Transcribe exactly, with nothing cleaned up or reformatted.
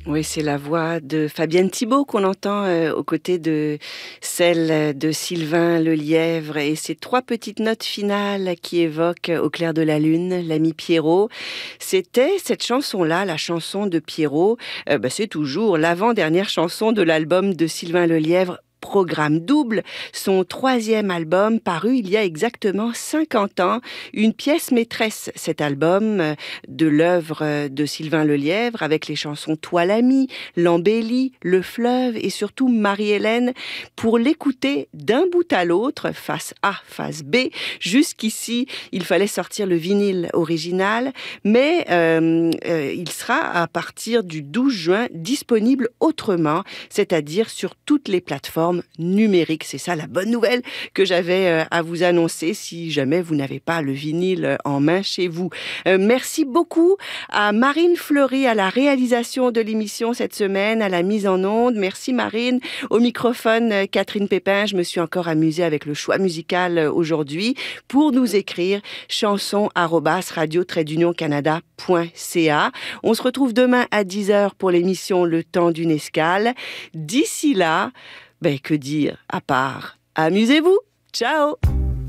Oui, c'est la voix de Fabienne Thibault qu'on entend euh, aux côtés de celle de Sylvain Lelièvre et ces trois petites notes finales qui évoquent Au clair de la lune, l'ami Pierrot. C'était cette chanson-là, la chanson de Pierrot. Euh, bah, c'est toujours l'avant-dernière chanson de l'album de Sylvain Lelièvre, Programme double, son troisième album paru il y a exactement cinquante ans, une pièce maîtresse, cet album euh, de l'œuvre euh, de Sylvain Lelièvre avec les chansons Toi l'ami, L'embellie, Le fleuve et surtout Marie-Hélène. Pour l'écouter d'un bout à l'autre, face A, face B, jusqu'ici, il fallait sortir le vinyle original, mais euh, euh, il sera à partir du douze juin disponible autrement, c'est-à-dire sur toutes les plateformes numérique. C'est ça la bonne nouvelle que j'avais à vous annoncer si jamais vous n'avez pas le vinyle en main chez vous. Euh, merci beaucoup à Marine Fleury à la réalisation de l'émission cette semaine, à la mise en onde. Merci Marine. Au microphone, Catherine Pépin. Je me suis encore amusée avec le choix musical aujourd'hui pour nous écrire chanson arobase radio trait d'union canada point c a. On se retrouve demain à dix heures pour l'émission Le temps d'une escale. D'ici là, ben, que dire à part amusez-vous. Ciao!